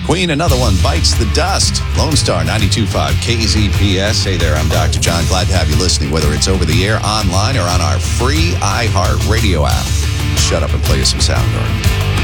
Queen, another one bites the dust. Lone Star 92.5 KZPS. Hey there, I'm Dr. John. Glad to have you listening, whether it's over the air, online, or on our free iHeart Radio app. Shut up and play you some Soundgarden.